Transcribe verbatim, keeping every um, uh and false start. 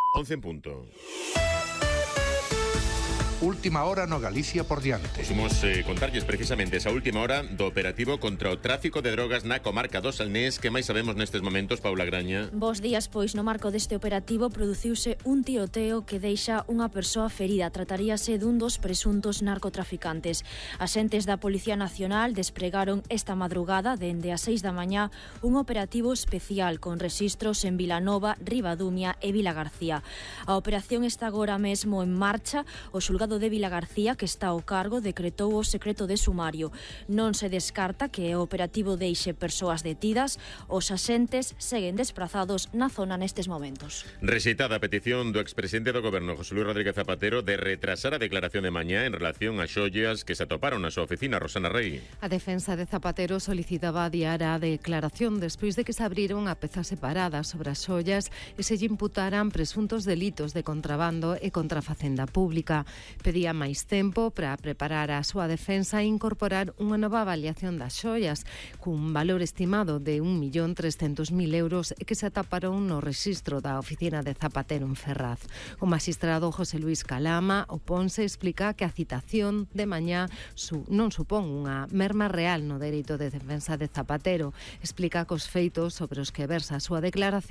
once en punto. Última hora no Galicia por diante. Imos eh, contarlles precisamente esa última hora do operativo contra o tráfico de drogas na comarca do Salnés. Que máis sabemos nestes momentos, Paula Graña? Bos días, pois no marco deste operativo produciuse un tiroteo que deixa unha persoa ferida. Trataríase dun dos presuntos narcotraficantes. Axentes da Policía Nacional despregaron esta madrugada dende as seis da mañá un operativo especial con rexistros en Vilanova, Ribadumia e Vilagarcía. A operación está agora mesmo en marcha. O xulgado de Vilagarcía, que está ao cargo, decretou o secreto de sumario. Non se descarta que o operativo deixe persoas detidas. Os axentes seguen desprazados na zona nestes momentos. Rexeitada a petición do expresidente do Goberno, José Luís Rodríguez Zapatero, de retrasar a declaración de mañá en relación ás xoias que se atoparon na súa oficina. Rosana Rey. A defensa de Zapatero solicitaba adiar a declaración despois de que se abriron a peza separada sobre as xoias e se lle imputaran presuntos delitos de contrabando e contra a facenda pública. Pedía máis tempo para preparar a súa defensa e incorporar unha nova avaliación das xoias, cun valor estimado de un millón trescentos mil euros e que se ataparon no rexistro da oficina de Zapatero en Ferraz. O magistrado José Luís Calama oponse, explica que a citación de mañá su, non supón unha merma real no dereito de defensa de Zapatero. Explica que os feitos sobre os que versa a súa declaración